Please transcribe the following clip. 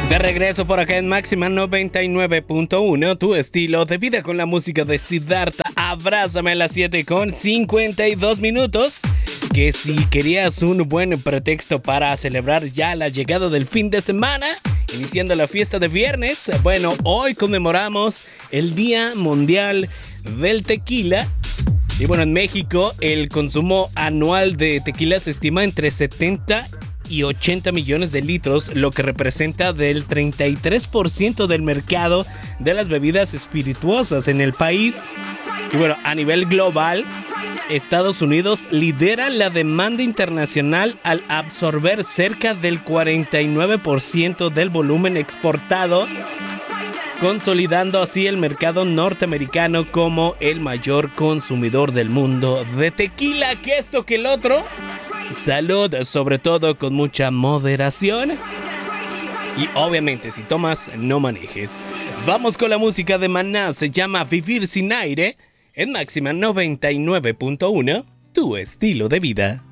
De regreso por acá en Máxima 99.1, tu estilo de vida con la música de Siddhartha. Abrázame a las 7:52. Que si querías un buen pretexto para celebrar ya la llegada del fin de semana, iniciando la fiesta de viernes, bueno, hoy conmemoramos el Día Mundial del Tequila. Y bueno, en México el consumo anual de tequila se estima entre 70 y 80 millones de litros, lo que representa del 33% del mercado de las bebidas espirituosas en el país. Y bueno, a nivel global, Estados Unidos lidera la demanda internacional al absorber cerca del 49% del volumen exportado, consolidando así el mercado norteamericano como el mayor consumidor del mundo de tequila. Que esto que el otro. Salud, sobre todo con mucha moderación. Y obviamente, si tomas, no manejes. Vamos con la música de Maná, se llama Vivir sin aire. En Máxima 99.1, tu estilo de vida.